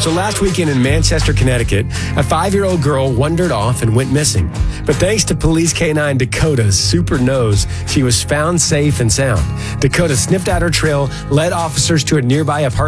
So last weekend in Manchester, Connecticut, a 5-year-old girl wandered off and went missing. But thanks to police canine Dakota's super nose, she was found safe and sound. Dakota sniffed out her trail, led officers to a nearby apartment